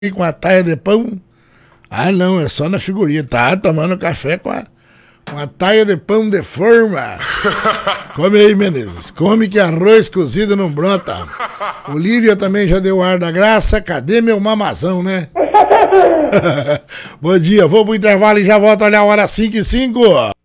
com a taia de pão. Ah, não, é só na figurinha. Tá tomando café com a taia de pão de forma. Come aí, Menezes. Come que arroz cozido não brota. Olívia também já deu ar da graça. Cadê meu mamazão, né? Bom dia, vou pro intervalo e já volto a olhar a hora 5:05.